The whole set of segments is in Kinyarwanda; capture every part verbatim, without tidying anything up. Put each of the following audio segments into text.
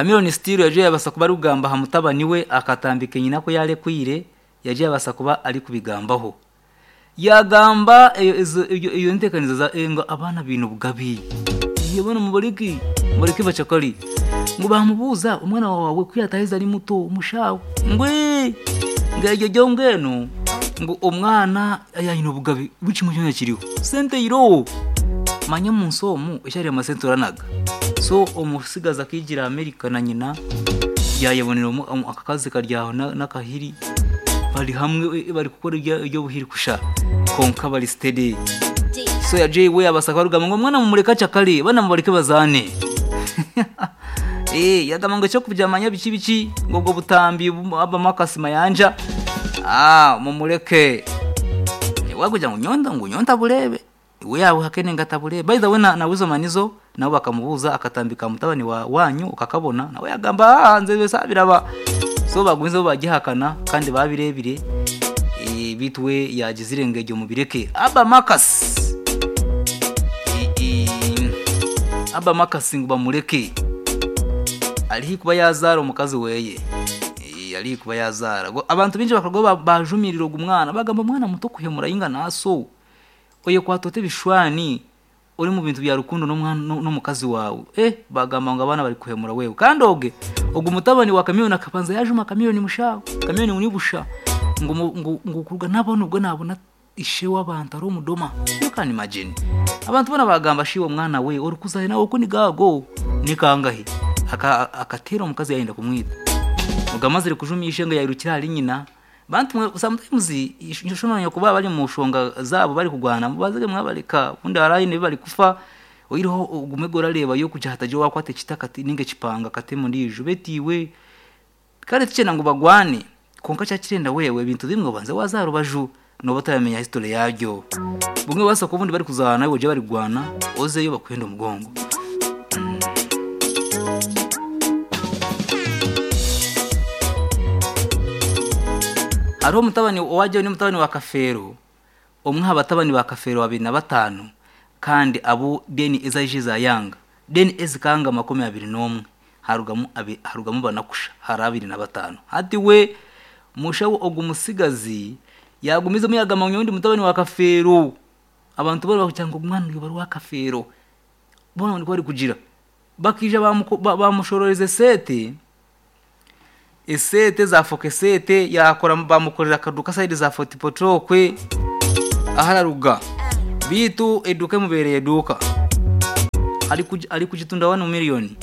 Chameleone Style yaje yabasa kuba rugamba hamutabani we akatambika nyina ko yale kwire yaje yabasa kuba ari kubigambaho yagamba iyo ntekaniza za enga abana bintu bugabi yebona mubariki mubariki bacakari ngo bamubuza umwana wawe kwiyatahiza ari muto umushawe ngwe ngaje jongeno ngo umwana ayayino bugabi bici mu cyanya kiriho sente yiro manya munsomu ishari amasenturanaga so umusigaza kigira America na nyina yayabonera akakazi karyaho nakahiri bari hamwe bari gukora ibyo buhiri kusha konka bari steady so ya Jay we abasaka rugama ngo mwana mumureka cyakari bana mubareke bazane eh yagamanga cyo kubyamanya bici bici ngo bwo butambi aba makasima yanja ah mumureke waguja ngo nyonda ngo nyonta burebe we yawe hakene ngatabure by the way na nawizo manizo nabo bakamubuza akatambika mutabani wa wanyu ukakabona nawe yagamba hanze besa biraba so bagwizo bagihakana kandi babirebire e bitwe yagizirengeje mu bireke aba makas e aba makas ngo bamureke ari kuba yazara umukazi weye yari kuba yazara abantu binje bakarwa bajumiriro gumwana bagamba mwana muto kuhemura inga naso oye kwatote bishwani uri mu bintu bya rukundo no mwana no mukazi wawe eh bagamba ngo abana bari kuhemura wewe kandi oge ugu mutabani wa Chameleone akapanza yaje mu Chameleone mushaho Chameleone unibusha ngo ngo kuruga nabone ubwo nabona ishe w'abantu ari umudoma kandi imagine abantu bona bagamba shiwo mwana we uri kuzaye nawe ko ni gago ni kangahe akatera umukazi yayenda kumwita ugamaze kujumisha ngo yayirukira ari nyina bantu sometimes ishononye kuba bari mu shonga zabo bari kugwana bazage mwabareka undi arayine bari kufa oiriho ugumegora reba yo kuja hataje wakwate kitakati ninge kipanga katemo ndiju betiwe kare tcena ngo bagwane konka cya kirenda wewe bintu bimwe banze wazarubaju no batayamenya history yaryo bumwe basa ko bundi bari kuzana boje bari gwana ozeyo bakwenda umugongo Aro mutabani waje ni mutabani wa Kafero umwe batabani ba Kafero babiri na batanu kandi abo deni ezajiza yanga deni ezikanga makome abiri nomwe harugamu abi harugamu banakusha harabiri na batanu hati we mushawo ogumusigazi yagumiza muyaga manyondi mutabani wa Kafero abantu bari bacyanga umwana bari wa Kafero bona ndi kwari kugira bakije bamushororeze sete esete za fokesete yakora bamukorera kaduka side za fotipotokwe ahararuga bitu eduke mubereye duka ari kuj ari kujitunda wana miliyoni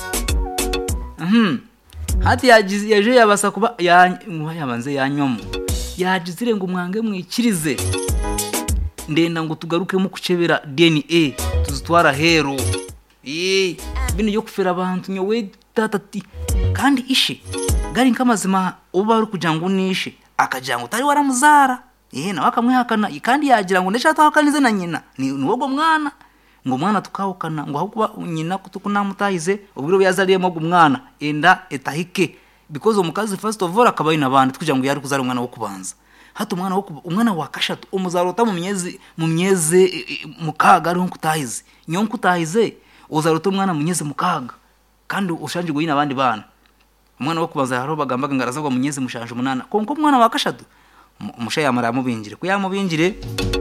mhm hati yagize yaje yabasa kuba yabanze yanyomo yagizire ngo mwange mwikirize ndenda ngo tugaruke mu kucebera D N A tuzitwara hero eh bino yo kufera abantu nyowe tatati kandi ishe gari nkamazima uba ari kujango unishe akajango utari waramuzara eh na wakamwihakana kandi yagira ngo ndesha twakanize na nyina ni wogo mwana ngo mwana tukahukana ngo ahubwo nyina kutukunamutahize ubwiro yazaliyemo gumwana enda etahike because umukazi first of all akabaye nabandi kugira ngo yari kuzara umwana wo kubanza hato umwana wo umwana wa kashatu umuzarota mu myezi mu myeze mukaga ari nkutahize nyonko utahize uzarota umwana mu myezi mukaga kandi ushanje guhina abandi bana umwana wo kubanza haro bagambaga ngaraza ngo munyeze mushanje umunana konko umwana wa kashatu umusha yamara mubinjire ko yamubinjire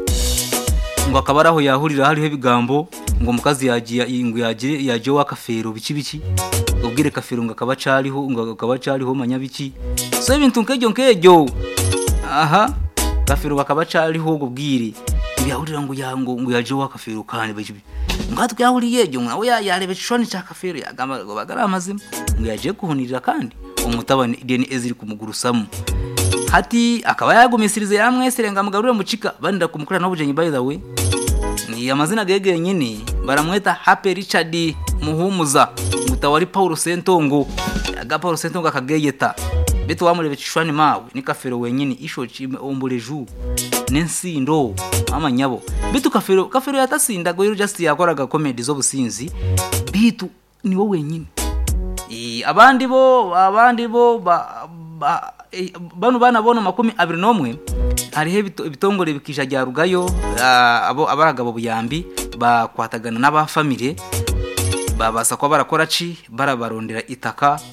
ngo akabaraho yahurira hariho bigambo ngo mukazi yagiye ingu yagiye yaje wa Kafero bici bici ubwire Kafero ngo akabacariho ngo akabacariho manyabiki so ibintu nkejo nkejo aha Kafero bakabacariho ubwire yahurira ngo yango ngo yaje wa Kafero kandi bici ngatwe yahuriye je mwawe yarebe shoni cha Kafero yagamba ngo bagara amazima ngo yaje kuhunirira kandi umutabani D N A ziri kumugurusamu hati akaba yagumisirize yamwesere ngamugarure mucika bandira kumukura no bujenyi by the way ni amazina gege nyine baramweta Happy Richard Muhumuza mutawari Paulo Sentongo aga Paulo Sentongo akageyeta beto wamurebe cishwani mawe ni Kafero wenyine isho ombureju nensindo amanyabo bitu Kafero Kafero yatasinda go just yakoraga comedy zo businzi bitu ni wowe wenyine e abandi bo abandi bo ba, ba e, banu bana bona makumi abiri nomwe harihe bitongore bikisha rya rugayo abo abaragabo buyambi bakwatagana n'aba family babasa ko barakora ci barabarondera itaka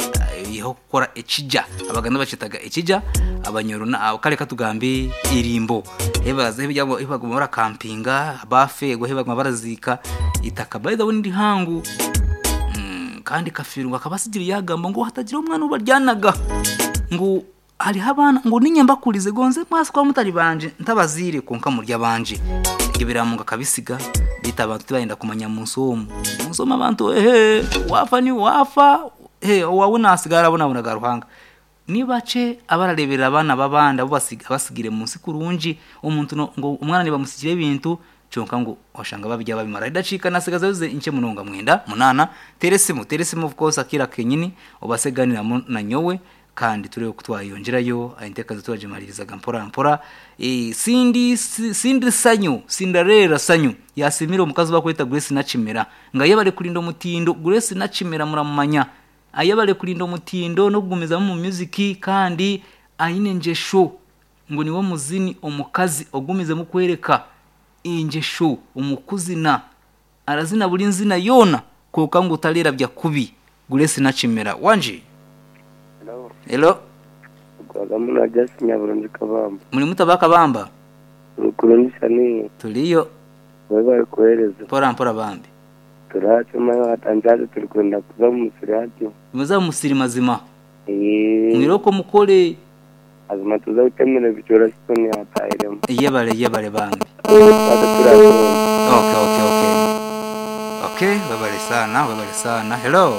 iho gukora ekija abaganda bacitaga ekija abanyoro na kare katugambi irimbo hebaze bijyamo ibaguma bara campinga bafe go hebaguma barazika itaka by the way ndi hangu mm, kandi kafirwa kabasigira yagamba ngo hatagira umwana ubaryanaga ngo hari habana ngo ninyamba kurize gonze mwasi kwa mutari banje ntabazire konka murya banje ibiramunga kabisiga bita abantu tibagenda kumanya munsomo munsomo abantu ehe wafa ni wafa he wawe nasigara abona abona garuhanga nibace abararebera abana babanda basiga basigire munsi kurunji umuntu no ngo umwana niba musigire ibintu cyonka ngo washanga babijya babimara idacika nasigaza yuze ince munonga mwenda munana teresimu teresimu of course akira kenyini obaseganira na nyowe kandi turebe kutwayongerayo ayinteka zitwaje maririzaga mpora mpora e sindi sindi sanyu sindarera sanyu yasimira umukazi bakweta Grace Nachimera ngayebare kurinda mutindo Grace Nachimera muramanya ayebare kurinda mutindo no kugumeza mu music kandi ayine show ngo niwo muzini omukazi ogumize mu kwereka inje show umukuzina arazina buri nzina yona koka ngo utalera bya kubi Grace Nachimera wanje. Hello. Kwagamuna just nyaburundi kabamba. Muri mutabaka bamba? Ukurunisha ni. Tuliyo. Wewe kueleza. Pora mpora bambi. Turacho mayo atanjaje tulikwenda kuza musiri hati. Muza musiri mazima. Eh. Mwiroko mukole. Azima tuza utemene bichora sitoni hatairemo. Yebale yebale bambi. Okay okay okay. Okay, webale sana, webale sana. Hello.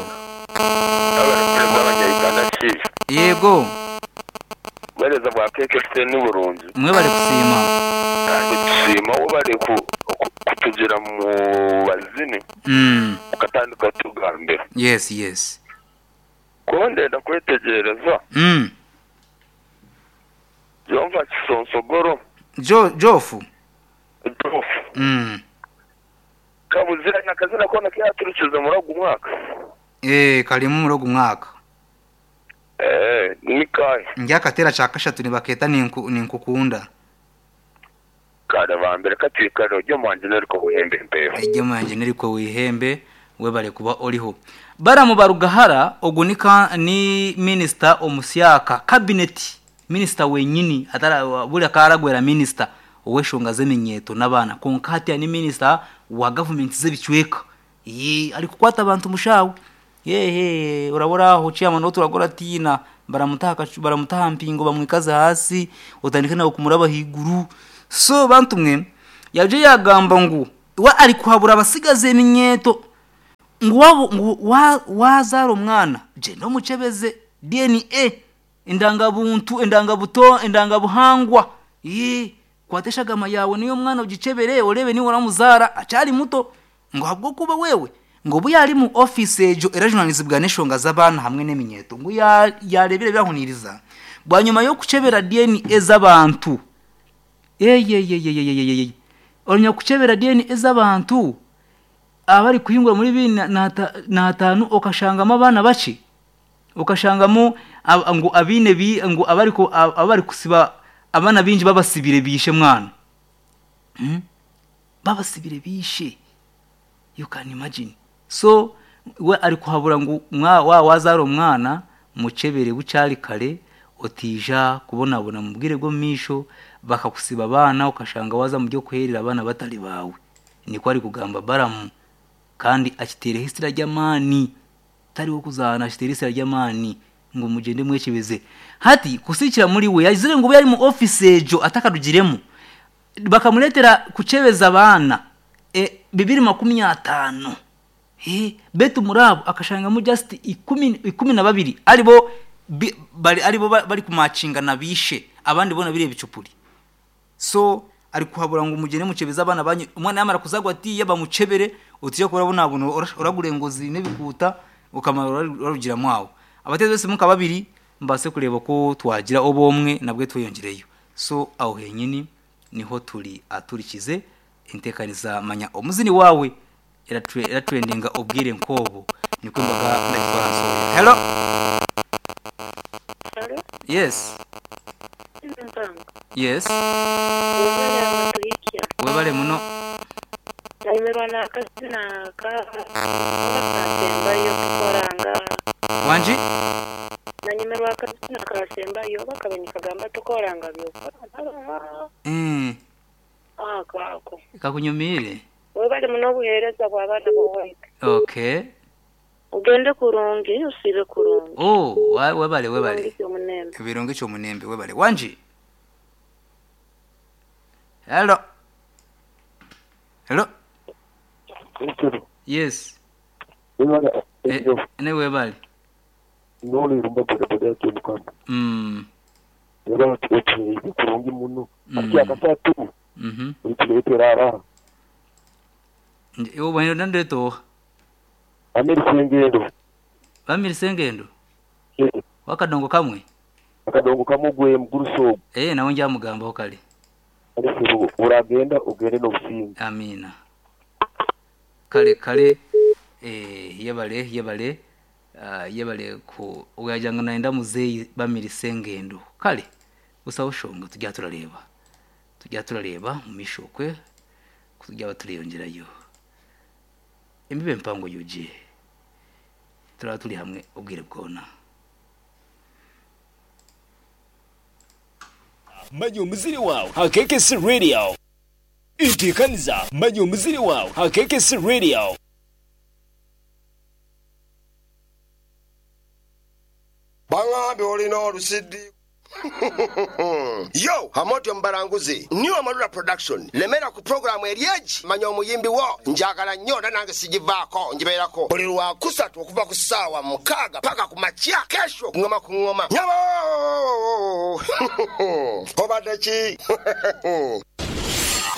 Yego. Bareza bwa keke se ni Burundi. Mwe bari kusima. Kusima ubare ku kutugira mu bazini. Mm. Ukatandika tugambe. Yes, yes. Ko ndenda kwetegereza. Mm. Jomva Kisonsogoro. Jo Jofu. Jofu. Mm. Kabuzira nakazina kona kyaturukiza muri umwaka. Eh, kali mu murogo mwaka. Eh, nikai. Njya katera chakashatu nibaketa ninku ninkukunda. Kada bambere katikaro ryo manje neriko wihembe mpeho. Ejye manje neriko wihembe we bare kuba oriho. Bara mu barugahara ogunika ni minister omusyaka cabinet minister wenyini atara buri karagwera minister oweshonga zemenyeto nabana konkati ni minister wa government zebicweka. Yi ari kukwata abantu mushawe. Yehe urabora aho cyama no turagora tina baramutaka baramutaha mpingo bamwikaza hasi utandika nawo kumuraba higuru so bantu mwe yaje yagamba ngo wa ari kuhabura abasigaze minyeto ngo wabo wa wazaro mwana je no mucebeze D N A indangabuntu indangabuto indangabuhangwa yi kwateshagama yawe niyo mwana ugicebere urebe ni waramuzara acari muto ngo habwo kuba wewe ngo buyari mu office ejo erajournalism bwa neshonga zabana hamwe n'eminyeto ngo ya yarebere byahuniriza bwanyuma yo kucebera D N A z'abantu eyeyeyeyeyeye onya kucebera D N A z'abantu abari kuyingura muri bibiri na gatanu okashangamo abana bace okashangamo ngo abine bi ngo abari ko abari kusiba abana binji babasibire bishe mwana hmm? babasibire bishe you can imagine. So we ari kuhabura ngo mwa wa wazaro mwana mucebere bucari kare otija kubona bona mubwire go misho bakakusiba abana ukashanga waza mu byo kwerera abana batari bawe niko ari kugamba baramu kandi akitere hisira ry'amani tari wo kuzana akitere hisira ry'amani ngo mugende mwekebeze hati kusikira muri we yazire ngo yari mu office ejo atakadugiremo bakamuletera kucebeza abana e bibiri makumi atanu eh betu murabo akashanga mu just ikumi na babiri aribo bari aribo bari kumacinga nabishe abandi bona bire bicupuri so ari kuhabura ngo umugene mucebeza abana banye umwana yamara kuzagwa ati yaba mucebere utiye ko urabona buno uragurengozi nebikuta ukamara urugira mwawo abateze bese muka babiri mbase kureba ko twagira obomwe nabwe tuyongereyo so aho henyini niho turi aturikize intekaniza manya omuzini wawe era trendinga obwire nkobo niko mbaga ndakora so. Hello. Hello. Yes. Yes. Webale muno. Naimerwa na kasina ka katemba yo kukoranga. Wanji? akasina kasembayo bakabeni kagamba tukolanga byokora. Eh. Ah, kako. Kakunyumire. We bali muno buhereza kwa bana bowaika. Okay. Ugende kurungi usibe kurungi. Oh, we bale we bale. Munembe. Bironge cyo munembe we bale. Wanji. Hello. Hello. Yes. Eh, ne we bale. No le rumba por poder que mukamba. Mm. Yaba tuti kurungi muno. Ati akasatu. Mhm. Utilete rara. Yo bano nande to. Amiri sengendo. Bamiri sengendo. Yes. Wakadongo kamwe. Akadongo kamugwe mguruso. Eh nawo njya mugamba okali. Ariko uragenda ugere no businga. Amina. Kale kale eh yebale yebale uh, yebale ku uyajanga naenda muzeyi bamiri sengendo. Kale usawo shonga tujya turareba. Tujya turareba mu mishokwe kujya baturiyongerayo. Embibe mpango yuje. Tura tuli hamwe ubwire bwona. Manyo muziri wawe Hakekesi Radio. Itikaniza manyo muziri wawe Hakekesi Radio. Banga biolina olusidi. Yo, Hamoti Mbaranguzi, New Amarula Production. Lemera ku program erieji manyo muyimbi wo njagala nnyo nange sijivako njiberako. Buli lwa kusatu okuva ku ssaawa mukaaga paka ku makya kesho ngoma ku ngoma. Nyabo! Obadde ki?